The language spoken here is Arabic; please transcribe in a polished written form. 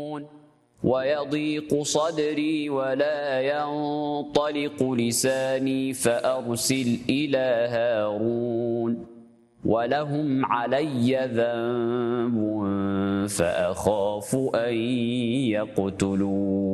ويضيق صدري ولا ينطلق لساني فأرسل إلى هارون ولهم علي ذنب فأخاف أن يقتلون